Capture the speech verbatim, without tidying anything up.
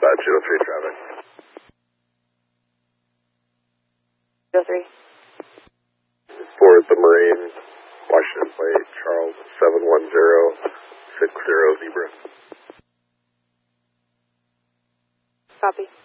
Dispatch zero three traffic. zero three. For the Marine, Washington plate, Charles seven one zero six zero Zebra. Copy.